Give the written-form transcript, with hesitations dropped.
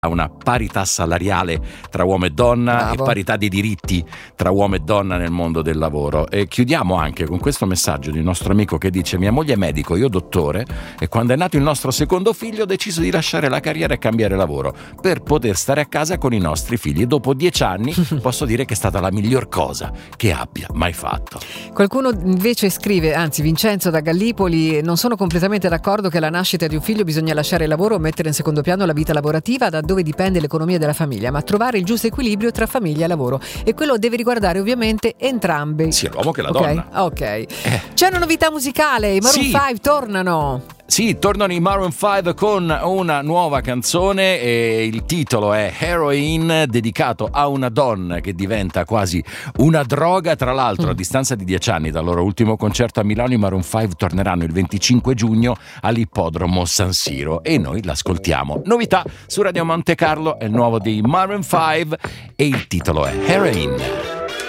una parità salariale tra uomo e donna. Bravo. E parità di diritti tra uomo e donna nel mondo del lavoro. E chiudiamo anche con questo messaggio di un nostro amico che dice: mia moglie è medico, io dottore, e quando è nato il nostro secondo figlio ho deciso di lasciare la carriera e cambiare lavoro per poter stare a casa con i nostri figli. Dopo 10 anni posso dire che è stata la miglior cosa che abbia mai fatto. Qualcuno invece scrive, anzi Vincenzo da Gallipoli: non sono completamente d'accordo che alla nascita di un figlio bisogna lasciare il lavoro o mettere in secondo piano la vita lavorativa, da dove dipende l'economia della famiglia, ma trovare il giusto equilibrio tra famiglia e lavoro, e quello deve riguardare ovviamente entrambi, Sia l'uomo che la ok? donna. Ok. C'è una novità musicale, i Maroon Sì. 5 tornano. Sì, tornano i Maroon 5 con una nuova canzone e il titolo è Heroin, dedicato a una donna che diventa quasi una droga. Tra l'altro, a distanza di 10 anni dal loro ultimo concerto a Milano, i Maroon 5 torneranno il 25 giugno all'ippodromo San Siro e noi l'ascoltiamo. Novità su Radio Monte Carlo, è il nuovo dei Maroon 5 e il titolo è Heroin.